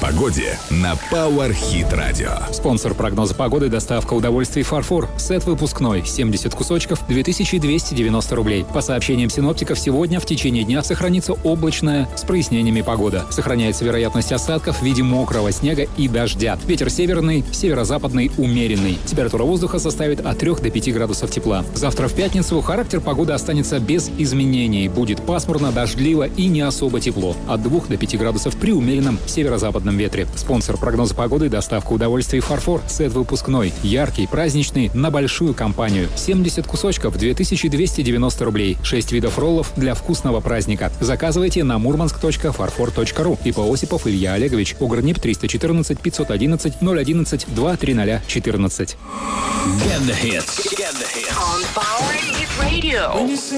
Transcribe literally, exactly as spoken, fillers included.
погоде на Power Hit Radio. Спонсор прогноза погоды — доставка удовольствий «Фарфор». Сет выпускной. семьдесят кусочков, две тысячи двести девяносто рублей. По сообщениям синоптиков, сегодня в течение дня сохранится облачная с прояснениями погода. Сохраняется вероятность осадков в виде мокрого снега и дождя. Ветер северный, северо-западный умеренный. Температура воздуха составит от трёх до пяти градусов тепла. Завтра в пятницу характер погоды останется без изменений. Будет пасмурно, дождливо и не особо тепло. От двух до пяти градусов при умеренном северо-западном ветре. Спонсор прогноза погоды — доставка удовольствий «Фарфор». Сет выпускной. Яркий, праздничный, на большую компанию. семьдесят кусочков, две тысячи двести девяносто рублей. шесть видов роллов для вкусного праздника. Заказывайте на мурманск точка фарфор точка ру. И по Осипов Илья Олегович. Угрнип триста четырнадцать пятьсот одиннадцать ноль одиннадцать два триста четырнадцать. Get the hits. Get the hits. On Power Hit Radio.